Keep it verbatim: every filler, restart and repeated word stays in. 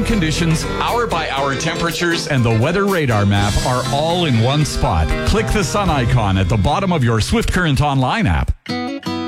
conditions, hour-by-hour temperatures, and the weather radar map are all in one spot. Click the sun icon at the bottom of your Swift Current Online app.